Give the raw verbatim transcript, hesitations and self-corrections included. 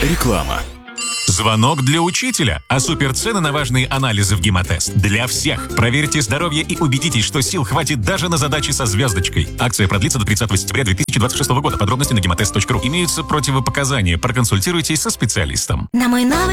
Реклама. Звонок для учителя, а суперцены на важные анализы в Гемотест. Для всех. Проверьте здоровье и убедитесь, что сил хватит даже на задачи со звездочкой. Акция продлится до тридцатого сентября две тысячи двадцать шестого года. Подробности на гемотест точка ру. Имеются противопоказания. Проконсультируйтесь со специалистом. На мой новый